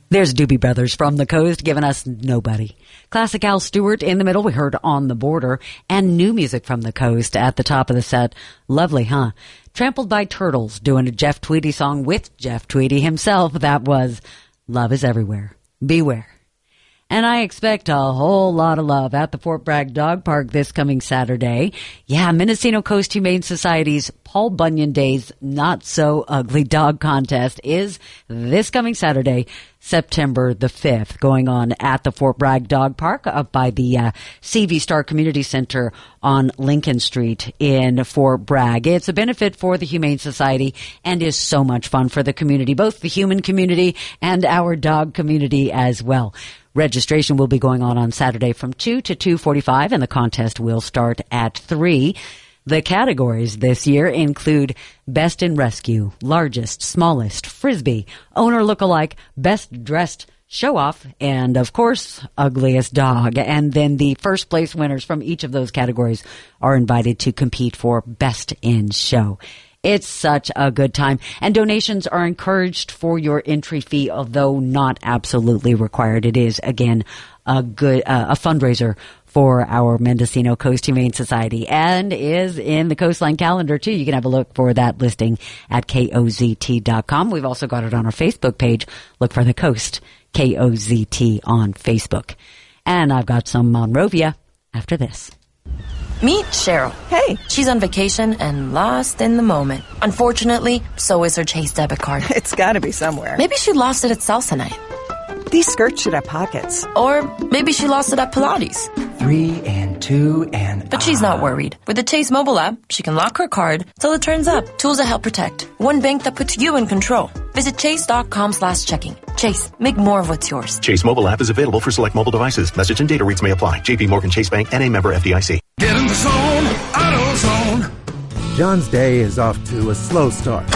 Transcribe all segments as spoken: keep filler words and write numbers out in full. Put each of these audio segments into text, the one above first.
There's Doobie Brothers from the coast giving us Nobody. Classic Al Stewart in the middle. We heard On the Border, and new music from the coast at the top of the set. Lovely, huh? Trampled by Turtles doing a Jeff Tweedy song with Jeff Tweedy himself. That was Love is Everywhere. Beware. And I expect a whole lot of love at the Fort Bragg Dog Park this coming Saturday. Yeah, Mendocino Coast Humane Society's Paul Bunyan Day's Not So Ugly Dog Contest is this coming Saturday, September the fifth, going on at the Fort Bragg Dog Park up by the uh, C V Star Community Center on Lincoln Street in Fort Bragg. It's a benefit for the Humane Society and is so much fun for the community, both the human community and our dog community as well. Registration will be going on on Saturday from two to two forty-five, and the contest will start at three. The categories this year include Best in Rescue, Largest, Smallest, Frisbee, Owner Lookalike, Best Dressed Show-Off, and, of course, Ugliest Dog. And then the first place winners from each of those categories are invited to compete for Best in Show. It's such a good time, and donations are encouraged for your entry fee, although not absolutely required. It is, again, a good uh, a fundraiser for our Mendocino Coast Humane Society, and is in the Coastline calendar, too. You can have a look for that listing at K O Z T dot com. We've also got it on our Facebook page. Look for the Coast, K O Z T, on Facebook. And I've got some Monrovia after this. Meet Cheryl. Hey. She's on vacation and lost in the moment. Unfortunately, so is her Chase debit card. It's gotta be somewhere. Maybe she lost it at salsa night. These skirts should have pockets. Or maybe she lost it at Pilates. Three and two and... But she's not worried. With the Chase mobile app, she can lock her card till it turns up. Tools that help protect. One bank that puts you in control. Visit chase.com slash checking. Chase, make more of what's yours. Chase mobile app is available for select mobile devices. Message and data rates may apply. J P Morgan Chase Bank, N A member F D I C. Get in the zone, AutoZone. John's day is off to a slow start.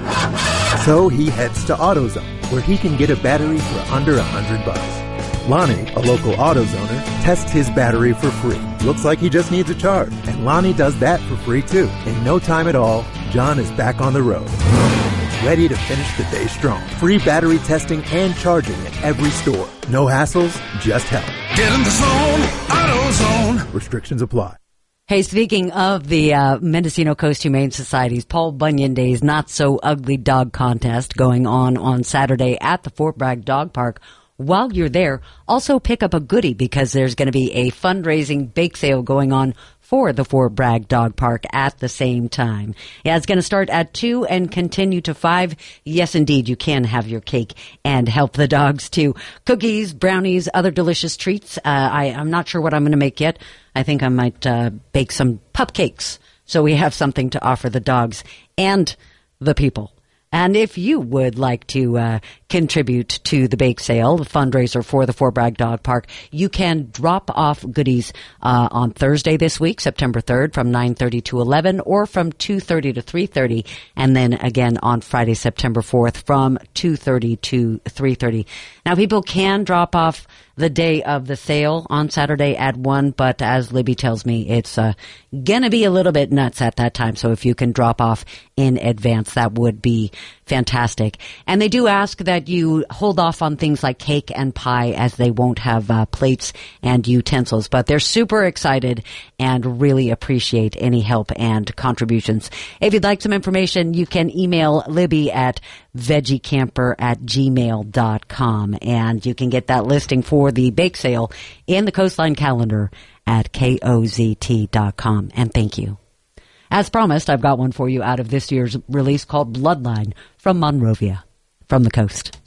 So he heads to AutoZone, where he can get a battery for under a hundred bucks. Lonnie, a local AutoZoner, tests his battery for free. Looks like he just needs a charge, and Lonnie does that for free too. In no time at all, John is back on the road, ready to finish the day strong. Free battery testing and charging at every store. No hassles, just help. Get in the zone, AutoZone. Restrictions apply. Hey, speaking of the uh, Mendocino Coast Humane Society's Paul Bunyan Day's Not So Ugly Dog Contest going on on Saturday at the Fort Bragg Dog Park. While you're there, also pick up a goodie because there's going to be a fundraising bake sale going on for the Fort Bragg Dog Park at the same time. Yeah, it's going to start at two and continue to five. Yes, indeed, you can have your cake and help the dogs too. Cookies, brownies, other delicious treats. Uh, I, I'm not sure what I'm going to make yet. I think I might uh, bake some pupcakes so we have something to offer the dogs and the people. And if you would like to uh, contribute to the bake sale, the fundraiser for the Fort Bragg Dog Park, you can drop off goodies uh, on Thursday this week, September third, from nine thirty to eleven, or from two thirty to three thirty, and then again on Friday, September fourth, from two thirty to three thirty. Now, people can drop off the day of the sale on Saturday at one, but as Libby tells me, it's uh, gonna be a little bit nuts at that time. So if you can drop off in advance, that would be fantastic. And they do ask that you hold off on things like cake and pie, as they won't have uh, plates and utensils. But they're super excited and really appreciate any help and contributions. If you'd like some information, you can email Libby at veggiecamper at gmail dot com, and you can get that listing for the bake sale in the Coastline calendar at K O Z T dot com. And thank you. As promised, I've got one for you out of this year's release called Bloodline from Monrovia, from the coast.